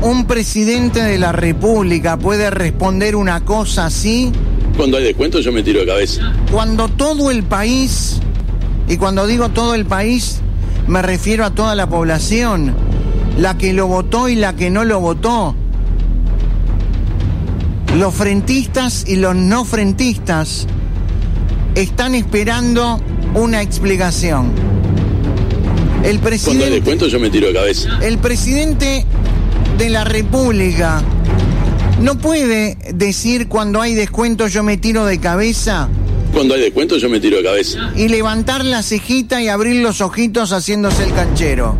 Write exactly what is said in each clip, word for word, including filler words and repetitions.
un presidente de la República puede responder una cosa así? Cuando hay descuento yo me tiro de cabeza. Cuando todo el país, y cuando digo todo el país, me refiero a toda la población, la que lo votó y la que no lo votó, los frentistas y los no frentistas, están esperando una explicación. El presidente, Cuando hay descuento yo me tiro de cabeza. El presidente de la República no puede decir cuando hay descuento yo me tiro de cabeza. Cuando hay descuento yo me tiro de cabeza. Y levantar la cejita y abrir los ojitos haciéndose el canchero.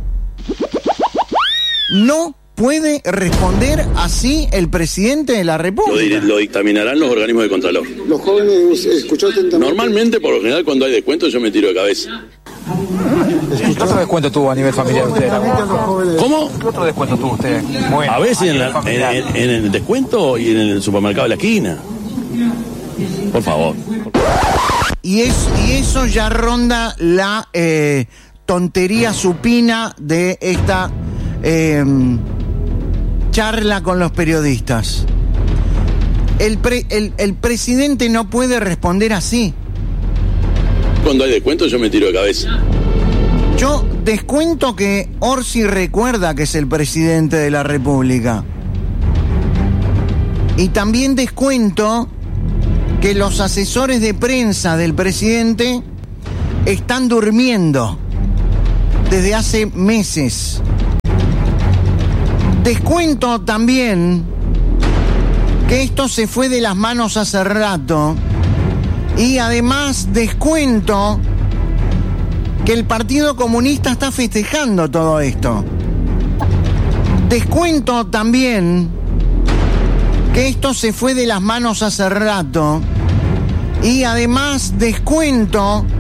No puede responder así el presidente de la República. Lo, lo dictaminarán los organismos de contralor. Los jóvenes, escuchó atentamente. Normalmente, por lo general, cuando hay descuento yo me tiro de cabeza. ¿Qué otro descuento tuvo a nivel familiar usted? ¿Cómo? ¿Qué otro descuento tuvo usted? Bueno, a veces a en, la, en, en, en el descuento y en el supermercado de la esquina. Por favor. Y, es, y eso ya ronda la eh, tontería supina de esta eh, charla con los periodistas. El, pre, el, el presidente no puede responder así. Cuando hay descuento yo me tiro de cabeza. Yo descuento que Orsi recuerda que es el presidente de la República. Y también descuento que los asesores de prensa del presidente están durmiendo desde hace meses. Descuento también que esto se fue de las manos hace rato. Y además descuento que el Partido Comunista está festejando todo esto. Descuento también que esto se fue de las manos hace rato. Y además descuento